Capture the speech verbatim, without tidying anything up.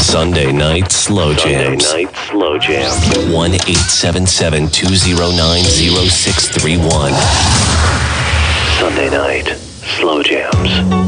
Sunday Night Slow Jams. Sunday Night Slow Jams. one eight seven seven, two zero nine, zero six three one. Sunday Night Slow Jams.